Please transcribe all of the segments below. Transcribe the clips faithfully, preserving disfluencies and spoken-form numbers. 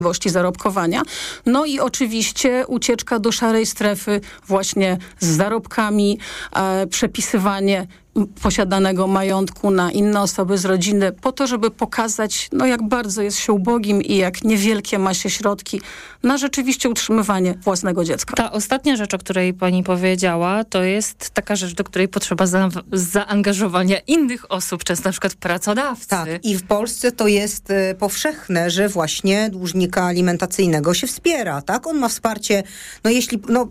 zarobkowania. No i oczywiście ucieczka do szarej strefy właśnie z zarobkami, e, przepisywanie posiadanego majątku na inne osoby z rodziny po to, żeby pokazać, no jak bardzo jest się ubogim i jak niewielkie ma się środki na rzeczywiście utrzymywanie własnego dziecka. Ta ostatnia rzecz, o której pani powiedziała, to jest taka rzecz, do której potrzeba za, zaangażowania innych osób, często na przykład pracodawcy. Tak, i w Polsce to jest y, powszechne, że właśnie dłużnika alimentacyjnego się wspiera, tak? On ma wsparcie, no jeśli, no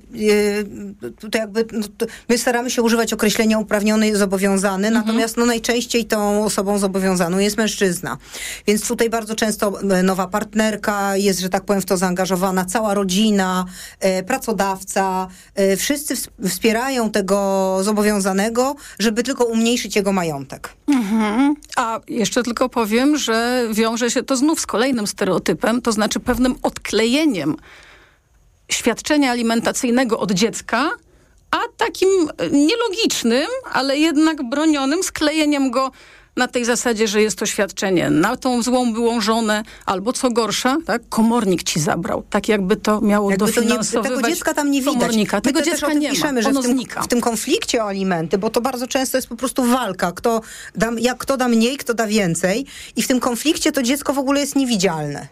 y, tutaj jakby, no, to my staramy się używać określenia uprawniony zobowiązany, mhm. natomiast no najczęściej tą osobą zobowiązaną jest mężczyzna. Więc tutaj bardzo często nowa partnerka jest, że tak powiem, w to zaangażowana, cała rodzina, e, pracodawca, e, wszyscy wspierają tego zobowiązanego, żeby tylko umniejszyć jego majątek. Mhm. A jeszcze tylko powiem, że wiąże się to znów z kolejnym stereotypem, to znaczy pewnym odklejeniem świadczenia alimentacyjnego od dziecka, a takim nielogicznym, ale jednak bronionym sklejeniem go na tej zasadzie, że jest to świadczenie na tą złą byłą żonę, albo co gorsza, tak, komornik ci zabrał. Tak jakby to miało jakby dofinansowywać to nie, tego dziecka tam nie widać. Komornika. Tego My dziecka też o tym nie piszemy, ma. że Ono w tym, znika. w tym konflikcie o alimenty, bo to bardzo często jest po prostu walka. Kto da, jak, kto da mniej, kto da więcej. I w tym konflikcie to dziecko w ogóle jest niewidzialne.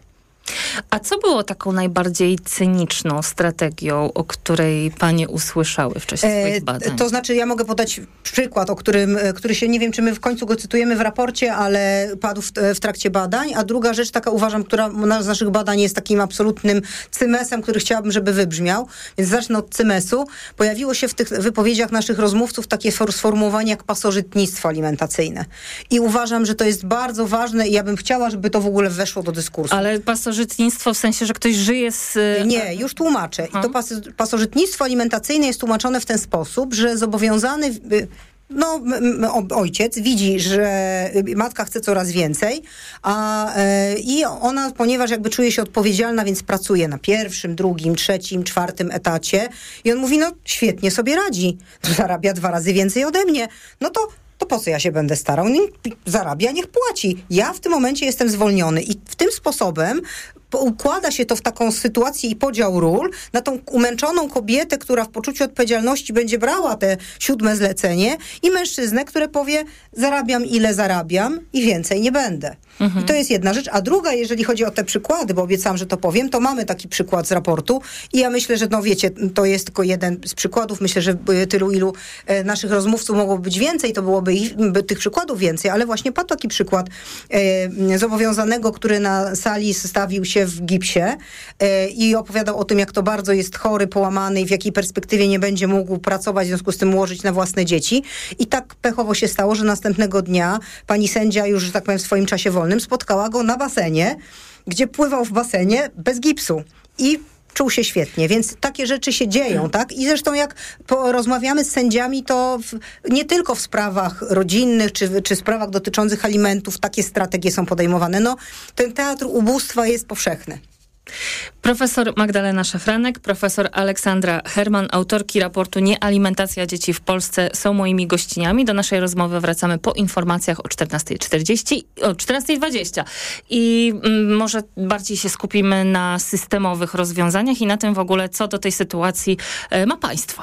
A co było taką najbardziej cyniczną strategią, o której panie usłyszały w czasie swoich badań? E, to znaczy, ja mogę podać przykład, o którym, który się, nie wiem, czy my w końcu go cytujemy w raporcie, ale padł w, w trakcie badań. A druga rzecz, taka uważam, która z naszych badań jest takim absolutnym cymesem, który chciałabym, żeby wybrzmiał. Więc zacznę od cymesu. Pojawiło się w tych wypowiedziach naszych rozmówców takie sformułowanie jak pasożytnictwo alimentacyjne. I uważam, że to jest bardzo ważne i ja bym chciała, żeby to w ogóle weszło do dyskursu. Ale pasożytnictwo w sensie, że ktoś żyje z... Nie, już tłumaczę. I to pas, pasożytnictwo alimentacyjne jest tłumaczone w ten sposób, że zobowiązany... No, ojciec widzi, że matka chce coraz więcej, a e, i ona, ponieważ jakby czuje się odpowiedzialna, więc pracuje na pierwszym, drugim, trzecim, czwartym etacie i on mówi, no świetnie sobie radzi, zarabia dwa razy więcej ode mnie, no to to po co ja się będę starał? Niech zarabia, niech płaci. Ja w tym momencie jestem zwolniony i w tym sposobem układa się to w taką sytuację i podział ról na tą umęczoną kobietę, która w poczuciu odpowiedzialności będzie brała te siódme zlecenie i mężczyznę, który powie, zarabiam ile zarabiam i więcej nie będę. Mhm. I to jest jedna rzecz. A druga, jeżeli chodzi o te przykłady, bo obiecałam, że to powiem, to mamy taki przykład z raportu i ja myślę, że no wiecie, to jest tylko jeden z przykładów. Myślę, że tylu, ilu e, naszych rozmówców mogło być więcej, to byłoby ich, by tych przykładów więcej, ale właśnie padł taki przykład e, zobowiązanego, który na sali stawił się w gipsie e, i opowiadał o tym, jak to bardzo jest chory, połamany i w jakiej perspektywie nie będzie mógł pracować, w związku z tym łożyć na własne dzieci. I tak pechowo się stało, że następnego dnia pani sędzia już, że tak powiem, w swoim czasie wolnym spotkała go na basenie, gdzie pływał w basenie bez gipsu. I czuł się świetnie, więc takie rzeczy się dzieją, tak? I zresztą jak rozmawiamy z sędziami, to w, nie tylko w sprawach rodzinnych, czy, czy sprawach dotyczących alimentów takie strategie są podejmowane. No, ten teatr ubóstwa jest powszechny. Profesor Magdalena Szafranek, profesor Aleksandra Herman, autorki raportu Niealimentacja dzieci w Polsce są moimi gościniami. Do naszej rozmowy wracamy po informacjach o czternasta czterdzieści, o czternasta dwadzieścia. I mm, może bardziej się skupimy na systemowych rozwiązaniach i na tym w ogóle, co do tej sytuacji e, ma państwo.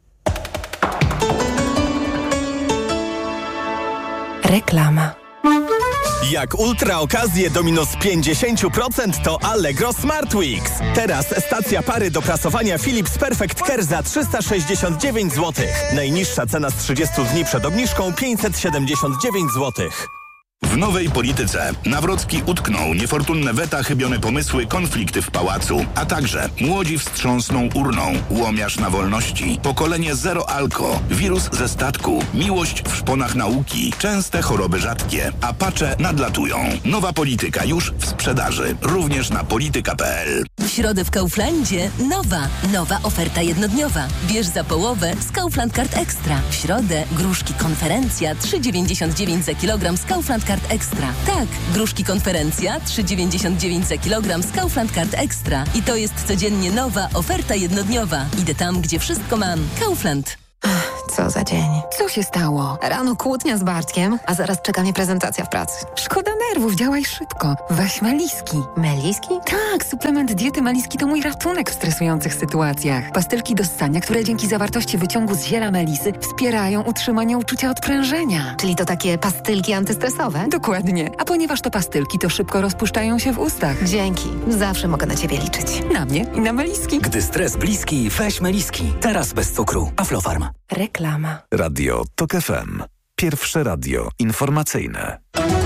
Reklama. Jak ultra okazje do minus pięćdziesiąt procent to Allegro Smart Weeks. Teraz stacja pary do prasowania Philips Perfect Care za trzysta sześćdziesiąt dziewięć złotych. Najniższa cena z trzydziestu dni przed obniżką pięćset siedemdziesiąt dziewięć złotych. W nowej polityce Nawrocki utknął, niefortunne weta, chybione pomysły, konflikty w pałacu, a także młodzi wstrząsną urną, łomiarz na wolności, pokolenie zero alko, wirus ze statku, miłość w szponach nauki, częste choroby rzadkie, apacze nadlatują. Nowa polityka już w sprzedaży, również na polityka kropka p l. W środę w Kauflandzie nowa, nowa oferta jednodniowa. Bierz za połowę z Kaufland Card Extra. W środę gruszki konferencja trzy dziewięćdziesiąt dziewięć za kilogram z Kaufland Card Extra. Tak, gruszki konferencja trzy dziewięćdziesiąt dziewięć za kilogram z Kaufland Card Extra. I to jest codziennie nowa oferta jednodniowa. Idę tam, gdzie wszystko mam. Kaufland. Co za dzień. Co się stało? Rano kłótnia z Bartkiem, a zaraz czeka mnie prezentacja w pracy. Szkoda nerwów, działaj szybko. Weź Meliski. Meliski? Tak, suplement diety Meliski to mój ratunek w stresujących sytuacjach. Pastylki do ssania, które dzięki zawartości wyciągu z ziela melisy wspierają utrzymanie uczucia odprężenia. Czyli to takie pastylki antystresowe? Dokładnie. A ponieważ to pastylki, to szybko rozpuszczają się w ustach. Dzięki. Zawsze mogę na ciebie liczyć. Na mnie i na Meliski. Gdy stres bliski, weź Meliski. Teraz bez cukru. Aflofarm. Reklama. Radio TOK F M. Pierwsze radio informacyjne.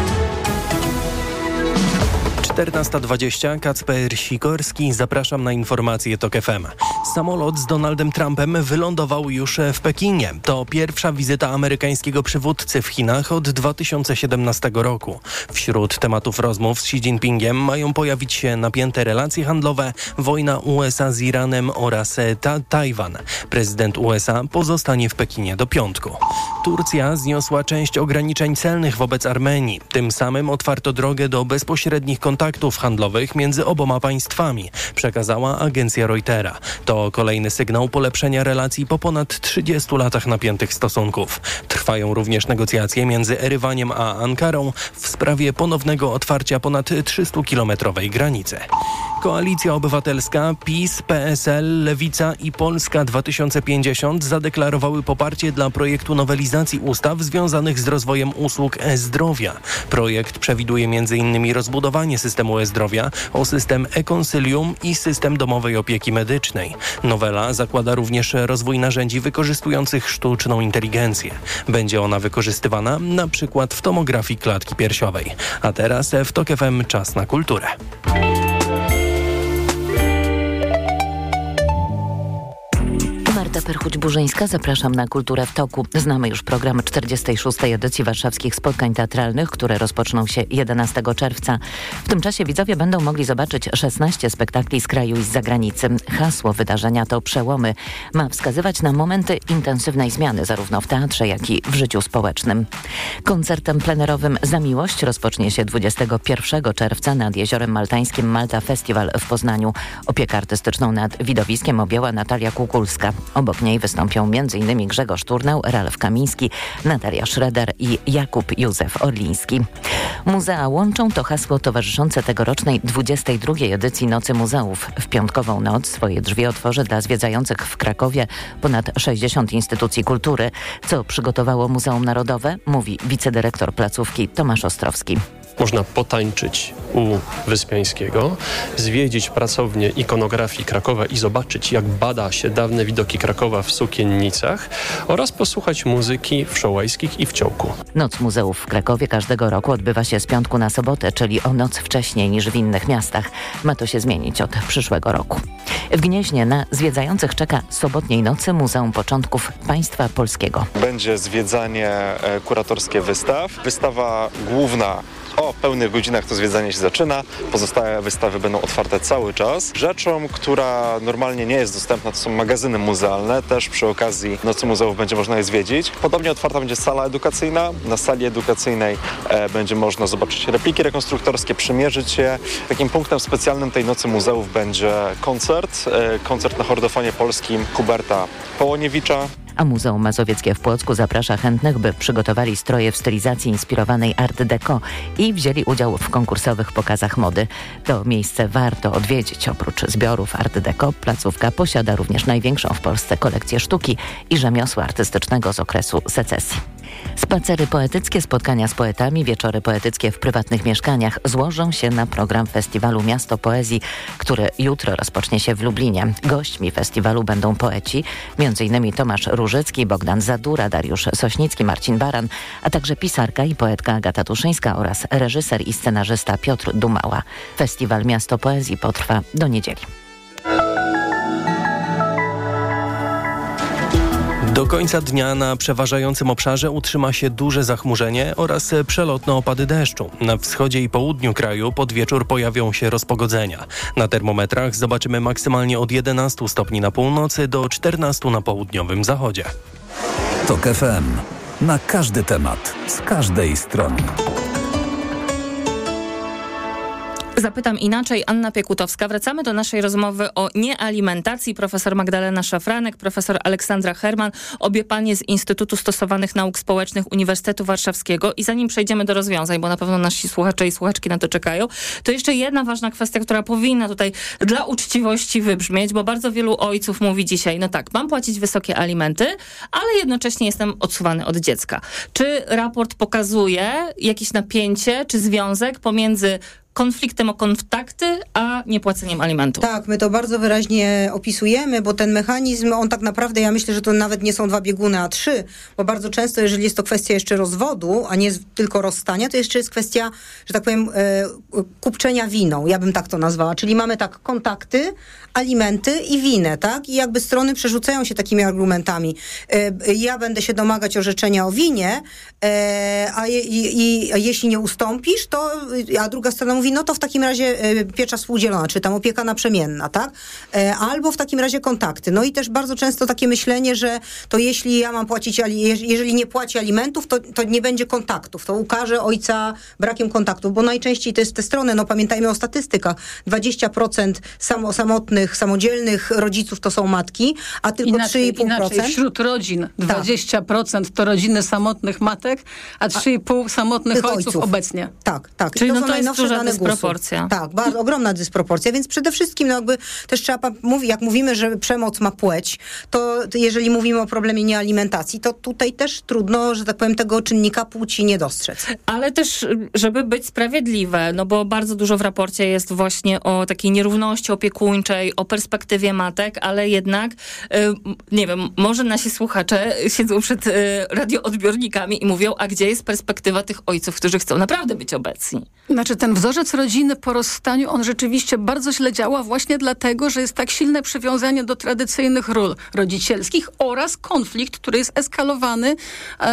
czternasta dwadzieścia, Kacper Sikorski, zapraszam na informacje TOK F M. Samolot z Donaldem Trumpem wylądował już w Pekinie. To pierwsza wizyta amerykańskiego przywódcy w Chinach od dwa tysiące siedemnastego roku. Wśród tematów rozmów z Xi Jinpingiem mają pojawić się napięte relacje handlowe, wojna U S A z Iranem oraz ta- Tajwan. Prezydent U S A pozostanie w Pekinie do piątku. Turcja zniosła część ograniczeń celnych wobec Armenii. Tym samym otwarto drogę do bezpośrednich kontaktów handlowych między oboma państwami, przekazała agencja Reutera. To kolejny sygnał polepszenia relacji po ponad trzydziestu latach napiętych stosunków. Trwają również negocjacje między Erywaniem a Ankarą w sprawie ponownego otwarcia ponad trzystukilometrowej granicy. Koalicja Obywatelska, PiS, P S L, Lewica i Polska dwa tysiące pięćdziesiąt zadeklarowały poparcie dla projektu nowelizacji ustaw związanych z rozwojem usług e-zdrowia. Projekt przewiduje między innymi rozbudowanie systemu e-zdrowia o system e-konsylium i system domowej opieki medycznej. Nowela zakłada również rozwój narzędzi wykorzystujących sztuczną inteligencję. Będzie ona wykorzystywana na przykład w tomografii klatki piersiowej. A teraz w TOK F M czas na kulturę. Marta Perchuć-Burzyńska, zapraszam na Kulturę w toku. Znamy już program czterdziestej szóstej edycji warszawskich spotkań teatralnych, które rozpoczną się jedenastego czerwca. W tym czasie widzowie będą mogli zobaczyć szesnaście spektakli z kraju i z zagranicy. Hasło wydarzenia to przełomy. Ma wskazywać na momenty intensywnej zmiany zarówno w teatrze, jak i w życiu społecznym. Koncertem plenerowym Za miłość rozpocznie się dwudziestego pierwszego czerwca nad Jeziorem Maltańskim Malta Festival w Poznaniu. Opiekę artystyczną nad widowiskiem objęła Natalia Kukulska. Obok niej wystąpią m.in. Grzegorz Turnał, Ralf Kamiński, Natalia Schroeder i Jakub Józef Orliński. Muzea łączą to hasło towarzyszące tegorocznej dwudziestej drugiej edycji Nocy Muzeów. W piątkową noc swoje drzwi otworzy dla zwiedzających w Krakowie ponad sześćdziesiąt instytucji kultury. Co przygotowało Muzeum Narodowe, mówi wicedyrektor placówki Tomasz Ostrowski. Można potańczyć u Wyspiańskiego, zwiedzić pracownię ikonografii Krakowa i zobaczyć, jak bada się dawne widoki Krakowa w sukiennicach oraz posłuchać muzyki wszołajskich i w Ciołku. Noc Muzeów w Krakowie każdego roku odbywa się z piątku na sobotę, czyli o noc wcześniej niż w innych miastach. Ma to się zmienić od przyszłego roku. W Gnieźnie na zwiedzających czeka sobotniej nocy Muzeum Początków Państwa Polskiego. Będzie zwiedzanie e, kuratorskie wystaw. Wystawa główna o pełnych godzinach to zwiedzanie się zaczyna. Pozostałe wystawy będą otwarte cały czas. Rzeczą, która normalnie nie jest dostępna, to są magazyny muzealne. Też przy okazji Nocy Muzeów będzie można je zwiedzić. Podobnie otwarta będzie sala edukacyjna. Na sali edukacyjnej e, będzie można zobaczyć repliki rekonstruktorskie, przymierzyć je. Takim punktem specjalnym tej Nocy Muzeów będzie koncert. E, koncert na hordofonie polskim Huberta Połoniewicza. A Muzeum Mazowieckie w Płocku zaprasza chętnych, by przygotowali stroje w stylizacji inspirowanej Art Deco i wzięli udział w konkursowych pokazach mody. To miejsce warto odwiedzić. Oprócz zbiorów Art Deco placówka posiada również największą w Polsce kolekcję sztuki i rzemiosła artystycznego z okresu secesji. Spacery poetyckie, spotkania z poetami, wieczory poetyckie w prywatnych mieszkaniach złożą się na program festiwalu Miasto Poezji, który jutro rozpocznie się w Lublinie. Gośćmi festiwalu będą poeci, m.in. Tomasz Różycki, Bogdan Zadura, Dariusz Sośnicki, Marcin Baran, a także pisarka i poetka Agata Tuszyńska oraz reżyser i scenarzysta Piotr Dumała. Festiwal Miasto Poezji potrwa do niedzieli. Do końca dnia na przeważającym obszarze utrzyma się duże zachmurzenie oraz przelotne opady deszczu. Na wschodzie i południu kraju pod wieczór pojawią się rozpogodzenia. Na termometrach zobaczymy maksymalnie od jedenastu stopni na północy do czternastu na południowym zachodzie. TOK F M. Na każdy temat, z każdej strony. Zapytam inaczej. Anna Piekutowska. Wracamy do naszej rozmowy o niealimentacji. Profesor Magdalena Szafranek, profesor Aleksandra Herman. Obie panie z Instytutu Stosowanych Nauk Społecznych Uniwersytetu Warszawskiego. I zanim przejdziemy do rozwiązań, bo na pewno nasi słuchacze i słuchaczki na to czekają, to jeszcze jedna ważna kwestia, która powinna tutaj dla uczciwości wybrzmieć, bo bardzo wielu ojców mówi dzisiaj, no tak, mam płacić wysokie alimenty, ale jednocześnie jestem odsuwany od dziecka. Czy raport pokazuje jakieś napięcie, czy związek pomiędzy konfliktem o kontakty, a niepłaceniem alimentów? Tak, my to bardzo wyraźnie opisujemy, bo ten mechanizm, on tak naprawdę, ja myślę, że to nawet nie są dwa bieguny, a trzy, bo bardzo często, jeżeli jest to kwestia jeszcze rozwodu, a nie tylko rozstania, to jeszcze jest kwestia, że tak powiem, e, kupczenia winą, ja bym tak to nazwała, czyli mamy tak kontakty, alimenty i winę, tak? I jakby strony przerzucają się takimi argumentami. E, ja będę się domagać orzeczenia o winie, e, a, je, i, a jeśli nie ustąpisz, to, a druga strona mówi, no to w takim razie e, piecza współdzielona, czy tam opieka naprzemienna, tak? E, albo w takim razie kontakty. No i też bardzo często takie myślenie, że to jeśli ja mam płacić, jeżeli nie płaci alimentów, to, to nie będzie kontaktów. To ukaże ojca brakiem kontaktów, bo najczęściej to jest te strony, no pamiętajmy o statystykach, dwadzieścia procent samo, samotnych, samodzielnych rodziców to są matki, a tylko trzy i pół procent. Inaczej, wśród rodzin dwadzieścia procent to rodziny samotnych matek, a trzy i pół procent samotnych ojców, ojców obecnie. Tak, tak. Czyli to no to jest duża dysproporcja. Tak, bardzo ogromna dysproporcja, więc przede wszystkim no jakby też trzeba mówić, jak mówimy, że przemoc ma płeć, to jeżeli mówimy o problemie niealimentacji, to tutaj też trudno, że tak powiem, tego czynnika płci nie dostrzec. Ale też, żeby być sprawiedliwe, no bo bardzo dużo w raporcie jest właśnie o takiej nierówności opiekuńczej, o perspektywie matek, ale jednak, nie wiem, może nasi słuchacze siedzą przed radioodbiornikami i mówią, a gdzie jest perspektywa tych ojców, którzy chcą naprawdę być obecni? Znaczy ten wzorzec rodziny po rozstaniu, on rzeczywiście bardzo źle działa właśnie dlatego, że jest tak silne przywiązanie do tradycyjnych ról rodzicielskich oraz konflikt, który jest eskalowany e,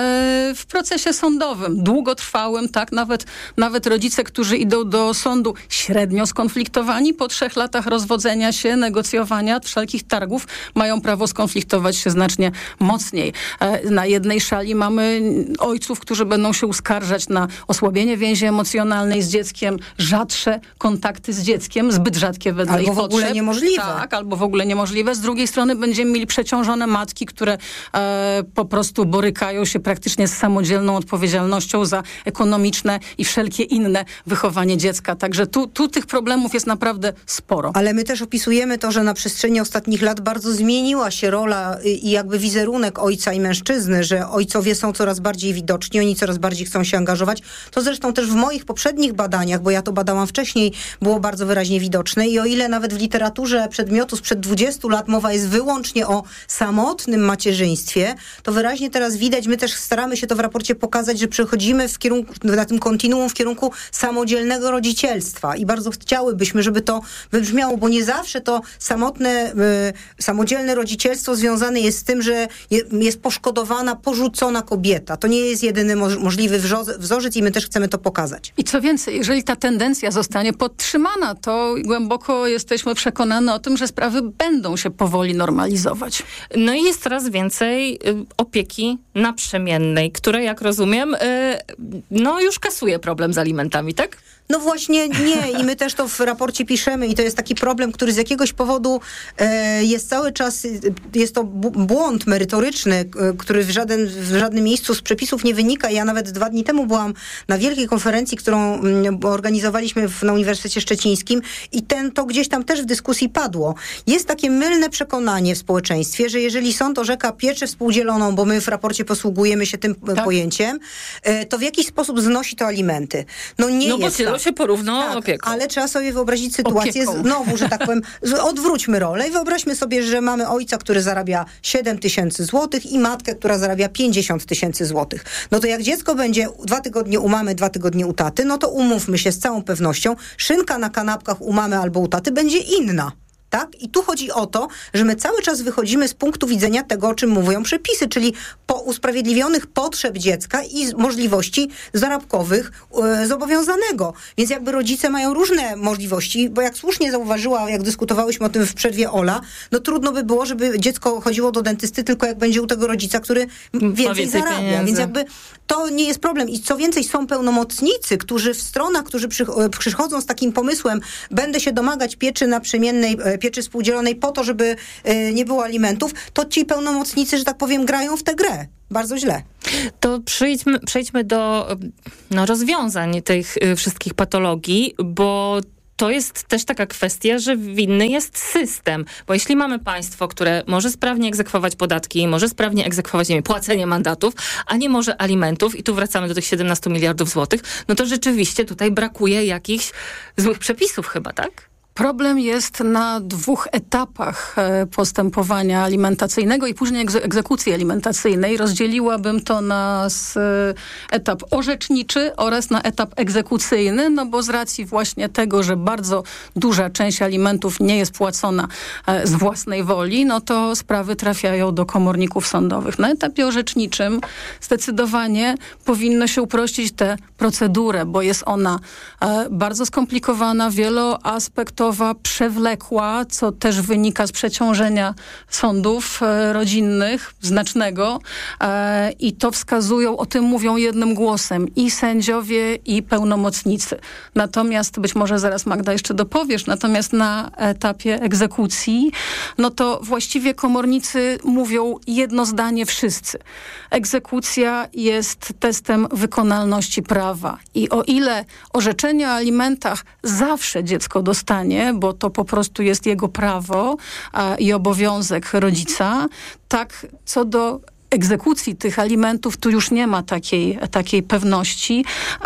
w procesie sądowym, długotrwałym, tak, nawet, nawet rodzice, którzy idą do sądu średnio skonfliktowani, po trzech latach rozwodzenia się, negocjowania, wszelkich targów, mają prawo skonfliktować się znacznie mocniej. E, na jednej szali mamy ojców, którzy będą się uskarżać na osłabienie więzi emocjonalnej z dzieckiem, rzadsze kontakty z dzieckiem, zbyt rzadkie wedle albo ich w ogóle potrzeb. niemożliwe. Tak, albo w ogóle niemożliwe. Z drugiej strony będziemy mieli przeciążone matki, które e, po prostu borykają się praktycznie z samodzielną odpowiedzialnością za ekonomiczne i wszelkie inne wychowanie dziecka. Także tu, tu tych problemów jest naprawdę sporo. Ale my też opisujemy to, że na przestrzeni ostatnich lat bardzo zmieniła się rola i jakby wizerunek ojca i mężczyzny, że ojcowie są coraz bardziej widoczni, oni coraz bardziej chcą się angażować. To zresztą też w moich poprzednich badaniach, bo ja to badałam wcześniej, było bardzo wyraźnie widoczne i o ile nawet w literaturze przedmiotu sprzed dwudziestu lat mowa jest wyłącznie o samotnym macierzyństwie, to wyraźnie teraz widać, my też staramy się to w raporcie pokazać, że przechodzimy w kierunku, na tym kontinuum w kierunku samodzielnego rodzicielstwa i bardzo chciałybyśmy, żeby to wybrzmiało, bo nie zawsze to samotne, y, samodzielne rodzicielstwo związane jest z tym, że je, jest poszkodowana, porzucona kobieta. To nie jest jedyny mo- możliwy wzorzec i my też chcemy to pokazać. I co więcej, jeżeli ta tendencja zostanie podtrzymana, to głęboko jesteśmy przekonane o tym, że sprawy będą się powoli normalizować. No i jest coraz więcej y, opieki naprzemiennej, która, jak rozumiem, y, no już kasuje problem z alimentami, tak? No właśnie nie i my też to w raporcie piszemy i to jest taki problem, który z jakiegoś powodu e, jest cały czas, jest to błąd merytoryczny, który w, żaden, w żadnym miejscu z przepisów nie wynika. Ja nawet dwa dni temu byłam na wielkiej konferencji, którą m, organizowaliśmy w, na Uniwersytecie Szczecińskim i ten, to gdzieś tam też w dyskusji padło. Jest takie mylne przekonanie w społeczeństwie, że jeżeli sąd orzeka pieczę współdzieloną, bo my w raporcie posługujemy się tym tak. pojęciem, e, to w jakiś sposób znosi to alimenty. No nie no jest bo się porówno tak, opieką. Ale trzeba sobie wyobrazić sytuację Opieką. znowu, że tak powiem, odwróćmy rolę i wyobraźmy sobie, że mamy ojca, który zarabia siedem tysięcy złotych i matkę, która zarabia pięćdziesiąt tysięcy złotych. No to jak dziecko będzie dwa tygodnie u mamy, dwa tygodnie u taty, no to umówmy się z całą pewnością, szynka na kanapkach u mamy albo u taty będzie inna. Tak? I tu chodzi o to, że my cały czas wychodzimy z punktu widzenia tego, o czym mówią przepisy, czyli po usprawiedliwionych potrzeb dziecka i możliwości zarobkowych e, zobowiązanego. Więc jakby rodzice mają różne możliwości, bo jak słusznie zauważyła, jak dyskutowałyśmy o tym w przerwie Ola, no trudno by było, żeby dziecko chodziło do dentysty tylko jak będzie u tego rodzica, który więcej, więcej zarabia. Pieniędzy. Więc jakby to nie jest problem. I co więcej, są pełnomocnicy, którzy w stronach, którzy przychodzą z takim pomysłem, będę się domagać pieczy naprzemiennej, pieczy współdzielonej po to, żeby nie było alimentów, to ci pełnomocnicy, że tak powiem, grają w tę grę. Bardzo źle. To przejdźmy, przejdźmy do no, rozwiązań tych wszystkich patologii, bo to jest też taka kwestia, że winny jest system. Bo jeśli mamy państwo, które może sprawnie egzekwować podatki, może sprawnie egzekwować, nie wiem, płacenie mandatów, a nie może alimentów, i tu wracamy do tych siedemnastu miliardów złotych, no to rzeczywiście tutaj brakuje jakichś złych przepisów chyba, tak? Problem jest na dwóch etapach postępowania alimentacyjnego i później egzekucji alimentacyjnej. Rozdzieliłabym to na etap orzeczniczy oraz na etap egzekucyjny, no bo z racji właśnie tego, że bardzo duża część alimentów nie jest płacona z własnej woli, no to sprawy trafiają do komorników sądowych. Na etapie orzeczniczym zdecydowanie powinno się uprościć tę procedurę, bo jest ona bardzo skomplikowana, wieloaspektowa, przewlekła, co też wynika z przeciążenia sądów e, rodzinnych, znacznego, e, i to wskazują, o tym mówią jednym głosem i sędziowie, i pełnomocnicy. Natomiast, być może zaraz Magda jeszcze dopowiesz, natomiast na etapie egzekucji, no to właściwie komornicy mówią jedno zdanie wszyscy. Egzekucja jest testem wykonalności prawa i o ile orzeczenie o alimentach zawsze dziecko dostanie, bo to po prostu jest jego prawo a, i obowiązek rodzica, tak co do egzekucji tych alimentów tu już nie ma takiej, takiej pewności,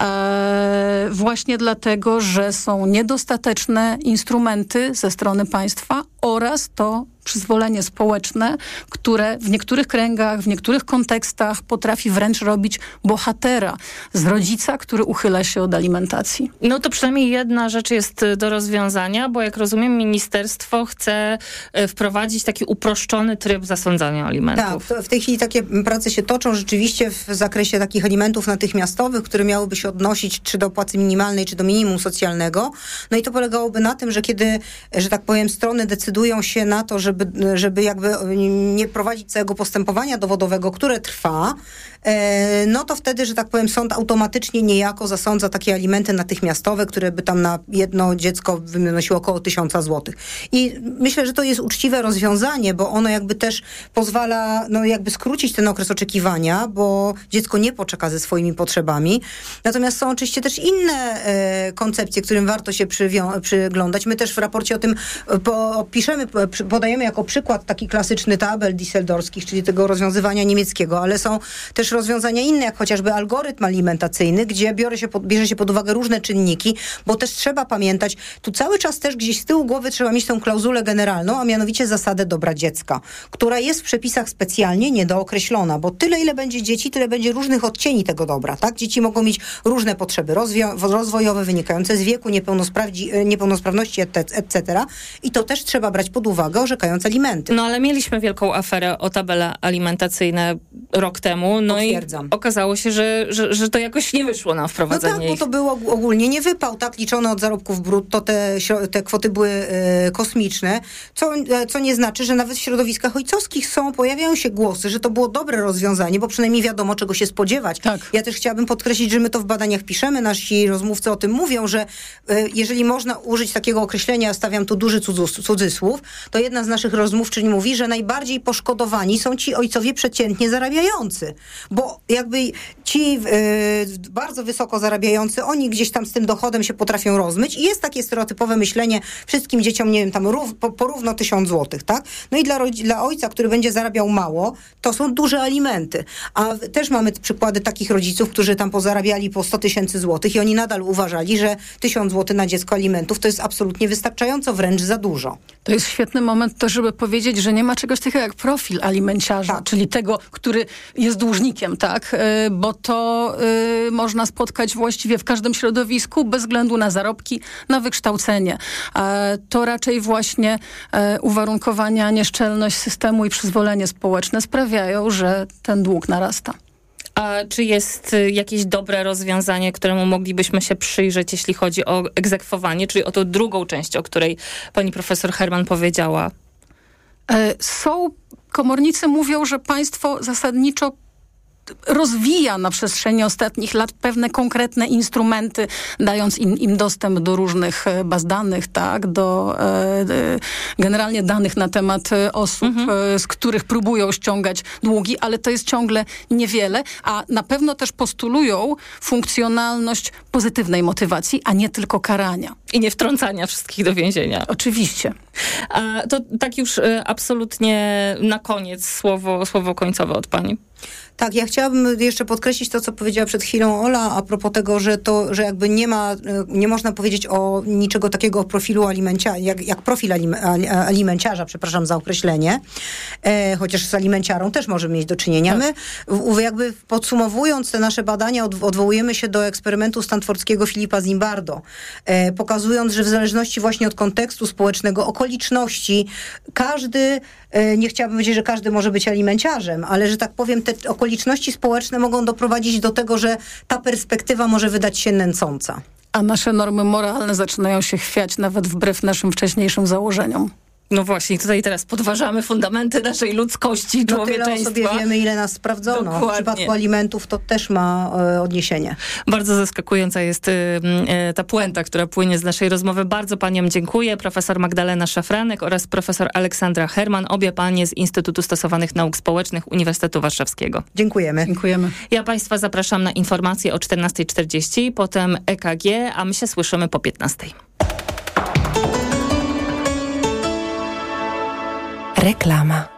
e, właśnie dlatego, że są niedostateczne instrumenty ze strony państwa oraz to przyzwolenie społeczne, które w niektórych kręgach, w niektórych kontekstach potrafi wręcz robić bohatera z rodzica, który uchyla się od alimentacji. No to przynajmniej jedna rzecz jest do rozwiązania, bo jak rozumiem, ministerstwo chce wprowadzić taki uproszczony tryb zasądzania alimentów. Tak, w tej chwili takie prace się toczą rzeczywiście w zakresie takich alimentów natychmiastowych, które miałyby się odnosić czy do płacy minimalnej, czy do minimum socjalnego. No i to polegałoby na tym, że kiedy, że tak powiem, strony decydują się na to, że Żeby, żeby jakby nie prowadzić całego postępowania dowodowego, które trwa, no to wtedy, że tak powiem, sąd automatycznie niejako zasądza takie alimenty natychmiastowe, które by tam na jedno dziecko wynosiło około tysiąca złotych. I myślę, że to jest uczciwe rozwiązanie, bo ono jakby też pozwala, no jakby skrócić ten okres oczekiwania, bo dziecko nie poczeka ze swoimi potrzebami. Natomiast są oczywiście też inne e, koncepcje, którym warto się przywią- przyglądać. My też w raporcie o tym po, opiszemy, podajemy jako przykład taki klasyczny tabel Düsseldorskich, czyli tego rozwiązywania niemieckiego, ale są też rozwiązania inne, jak chociażby algorytm alimentacyjny, gdzie biorę się pod, bierze się pod uwagę różne czynniki, bo też trzeba pamiętać, tu cały czas też gdzieś z tyłu głowy trzeba mieć tą klauzulę generalną, a mianowicie zasadę dobra dziecka, która jest w przepisach specjalnie niedookreślona, bo tyle, ile będzie dzieci, tyle będzie różnych odcieni tego dobra, tak? Dzieci mogą mieć różne potrzeby rozwio- rozwojowe, wynikające z wieku, niepełnosprawności, et cetera. I to też trzeba brać pod uwagę, orzekając alimenty. No ale mieliśmy wielką aferę o tabele alimentacyjne rok temu, no Potwierdzam. I okazało się, że, że, że to jakoś nie wyszło na wprowadzenie. No tak, bo to było ogólnie nie wypał, tak, liczone od zarobków brutto, te, te kwoty były e, kosmiczne, co, e, co nie znaczy, że nawet w środowiskach ojcowskich są, pojawiają się głosy, że to było dobre rozwiązanie, bo przynajmniej wiadomo, czego się spodziewać. Tak. Ja też chciałabym podkreślić, że my to w badaniach piszemy, nasi rozmówcy o tym mówią, że e, jeżeli można użyć takiego określenia, stawiam tu duży cudzysłów, to jedna z naszych rozmówczyń mówi, że najbardziej poszkodowani są ci ojcowie przeciętnie zarabiający, bo jakby ci yy, bardzo wysoko zarabiający, oni gdzieś tam z tym dochodem się potrafią rozmyć i jest takie stereotypowe myślenie wszystkim dzieciom, nie wiem, tam rów, po, porówno tysiąc złotych, tak? No i dla, dla ojca, który będzie zarabiał mało, to są duże alimenty. A też mamy przykłady takich rodziców, którzy tam pozarabiali po sto tysięcy złotych i oni nadal uważali, że tysiąc złotych na dziecko alimentów to jest absolutnie wystarczająco, wręcz za dużo. To jest świetny moment też żeby powiedzieć, że nie ma czegoś takiego jak profil alimenciarza, tak. czyli tego, który jest dłużnikiem, tak? Bo to y, można spotkać właściwie w każdym środowisku, bez względu na zarobki, na wykształcenie. E, to raczej właśnie e, uwarunkowania, nieszczelność systemu i przyzwolenie społeczne sprawiają, że ten dług narasta. A czy jest jakieś dobre rozwiązanie, któremu moglibyśmy się przyjrzeć, jeśli chodzi o egzekwowanie, czyli o tą drugą część, o której pani profesor Herman powiedziała? E, są, komornicy mówią, że państwo zasadniczo rozwija na przestrzeni ostatnich lat pewne konkretne instrumenty, dając im, im dostęp do różnych baz danych, tak, do e, generalnie danych na temat osób, mhm. e, z których próbują ściągać długi, ale to jest ciągle niewiele, a na pewno też postulują funkcjonalność pozytywnej motywacji, a nie tylko karania. I nie wtrącania wszystkich do więzienia. Oczywiście. A to tak już e, absolutnie na koniec słowo, słowo końcowe od pani. Tak, ja chciałabym jeszcze podkreślić to, co powiedziała przed chwilą Ola, a propos tego, że to, że jakby nie ma, nie można powiedzieć o niczego takiego o profilu alimenciarza, jak, jak profil alim, alimenciarza, przepraszam za określenie, e, chociaż z alimenciarą też możemy mieć do czynienia. Tak. My w, jakby podsumowując te nasze badania od, odwołujemy się do eksperymentu stanfordskiego Philipa Zimbardo, e, pokazując, że w zależności właśnie od kontekstu społecznego, okoliczności, każdy, e, nie chciałabym powiedzieć, że każdy może być alimenciarzem, ale że tak powiem, te okoliczności społeczne mogą doprowadzić do tego, że ta perspektywa może wydać się nęcąca. A nasze normy moralne zaczynają się chwiać nawet wbrew naszym wcześniejszym założeniom. No właśnie, tutaj teraz podważamy fundamenty naszej ludzkości, no człowieczeństwa. Tyle o sobie wiemy, ile nas sprawdzono. Dokładnie. W przypadku alimentów to też ma e, odniesienie. Bardzo zaskakująca jest e, ta puenta, która płynie z naszej rozmowy. Bardzo paniom dziękuję. Profesor Magdalena Szafranek oraz profesor Aleksandra Herman. Obie panie z Instytutu Stosowanych Nauk Społecznych Uniwersytetu Warszawskiego. Dziękujemy. Dziękujemy. Ja państwa zapraszam na informacje o czternasta czterdzieści, potem E K G, a my się słyszymy po piętnastej. Reklama.